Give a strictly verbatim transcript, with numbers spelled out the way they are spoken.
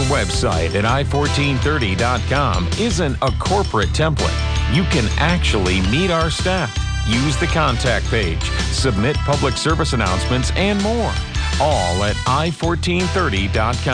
website at i fourteen thirty dot com isn't a corporate template. You can actually meet our staff, use the contact page, submit public service announcements, and more. All at i fourteen thirty dot com.